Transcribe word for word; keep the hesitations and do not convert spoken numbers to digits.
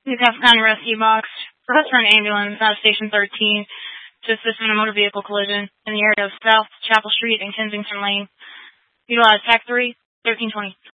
Newcastle County Rescue Box. Request for an ambulance out of Station thirteen to assist in a motor vehicle collision in the area of South Chapel Street and Kensington Lane. Utilize TAC three, thirteen twenty.